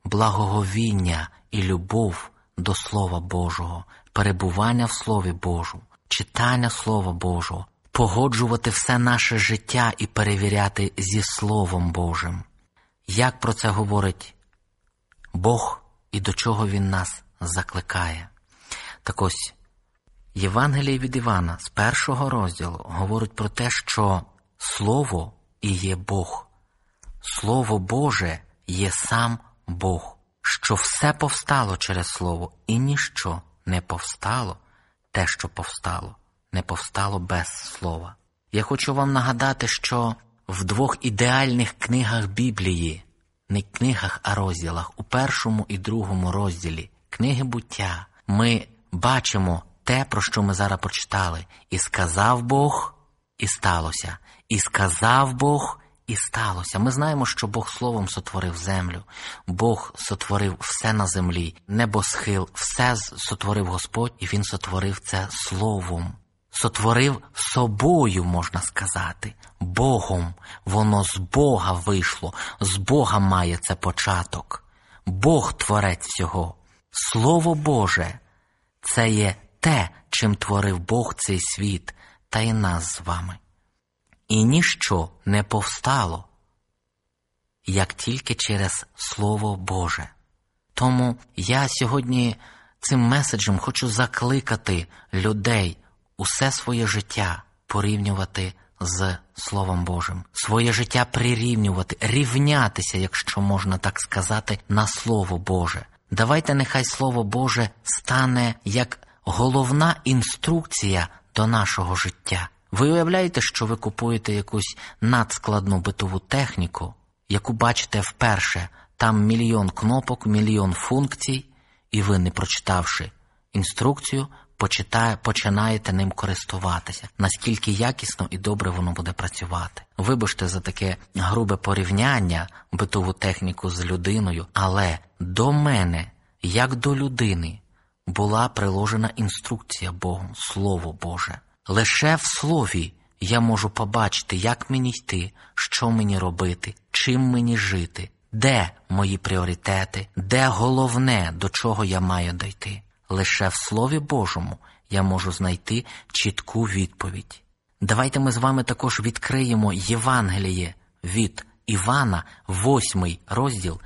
благоговіння і любов до Слова Божого, перебування в Слові Божому, читання Слова Божого, погоджувати все наше життя і перевіряти зі Словом Божим. Як про це говорить Бог і до чого Він нас закликає? Так ось, Євангеліє від Івана з 1 розділу говорить про те, що Слово і є Бог. Слово Боже є сам Бог, що все повстало через Слово, і ніщо не повстало, те, що повстало, не повстало без Слова. Я хочу вам нагадати, що в 2 ідеальних книгах Біблії, не книгах, а розділах, у 1 і 2 розділі книги буття, ми бачимо те, про що ми зараз прочитали. І сказав Бог, і сталося. І сказав Бог, і сталося. Ми знаємо, що Бог Словом сотворив землю. Бог сотворив все на землі. Небосхил, все сотворив Господь, і Він сотворив це Словом. Сотворив собою, можна сказати, Богом. Воно з Бога вийшло, з Бога має це початок. Бог творець всього. Слово Боже – це є те, чим творив Бог цей світ та й нас з вами. І ніщо не повстало, як тільки через Слово Боже. Тому я сьогодні цим меседжем хочу закликати людей усе своє життя порівнювати з Словом Божим. Своє життя прирівнювати, рівнятися, якщо можна так сказати, на Слово Боже. Давайте нехай Слово Боже стане як головна інструкція до нашого життя. Ви уявляєте, що ви купуєте якусь надскладну битову техніку, яку бачите вперше, там мільйон кнопок, мільйон функцій, і ви, не прочитавши інструкцію, починаєте ним користуватися. Наскільки якісно і добре воно буде працювати. Вибачте за таке грубе порівняння, битову техніку з людиною, але до мене, як до людини, була приложена інструкція Богом, Слово Боже. Лише в Слові я можу побачити, як мені йти, що мені робити, чим мені жити, де мої пріоритети, де головне, до чого я маю дійти. Лише в Слові Божому я можу знайти чітку відповідь. Давайте ми з вами також відкриємо Євангеліє від Івана, 8 розділ,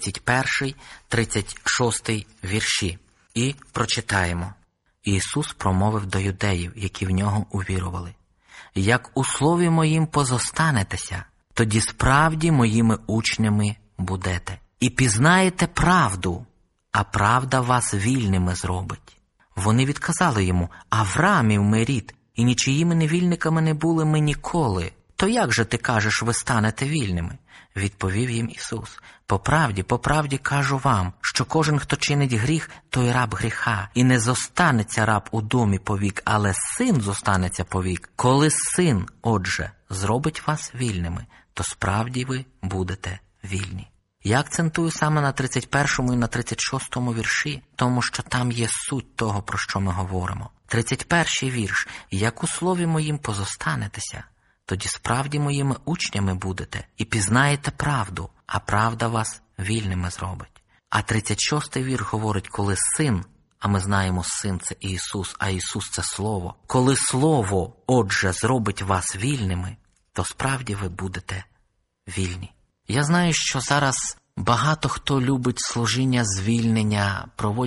31-36 вірші. І прочитаємо. Ісус промовив до юдеїв, які в Нього увірували: «Як у слові моїм позостанетеся, тоді справді моїми учнями будете. І пізнаєте правду, а правда вас вільними зробить». Вони відказали йому: «Авраамів ми рід, і нічиїми невільниками не були ми ніколи. То як же ти кажеш, ви станете вільними?» Відповів їм Ісус: по правді кажу вам, що кожен, хто чинить гріх, той раб гріха. І не зостанеться раб у домі повік, але син зостанеться повік. Коли син, отже, зробить вас вільними, то справді ви будете вільні. Я акцентую саме на 31 і на 36 вірші, тому що там є суть того, про що ми говоримо. 31 вірш: «Як у слові моїм позостанетеся, тоді справді моїми учнями будете, і пізнаєте правду, а правда вас вільними зробить». А 36 вірш говорить: «Коли син», а ми знаємо, син – це Ісус, а Ісус – це Слово. «Коли Слово, отже, зробить вас вільними, то справді ви будете вільні». Я знаю, що зараз багато хто любить служіння звільнення,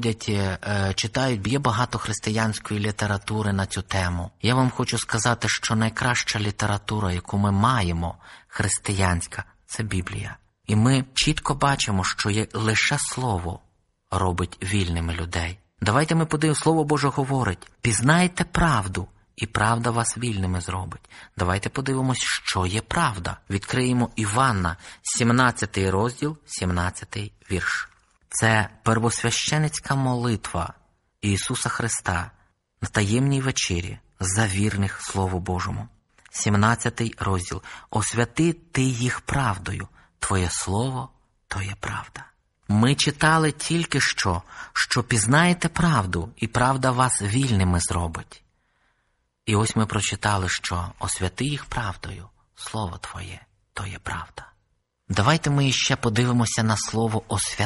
читають, є багато християнської літератури на цю тему. Я вам хочу сказати, що найкраща література, яку ми маємо, християнська, це Біблія. І ми чітко бачимо, що є лише Слово робить вільними людей. Давайте ми подивимося, Слово Боже говорить: «Пізнайте правду, і правда вас вільними зробить». Давайте подивимось, що є правда. Відкриємо Івана, 17 розділ, 17 вірш. Це первосвященицька молитва Ісуса Христа на таємній вечері за вірних Слову Божому. 17 розділ. «Освяти ти їх правдою, Твоє Слово – то є правда». Ми читали тільки що пізнаєте правду, і правда вас вільними зробить. І ось ми прочитали, що освяти їх правдою, Слово Твоє – то є правда. Давайте ми ще подивимося на слово «освяти».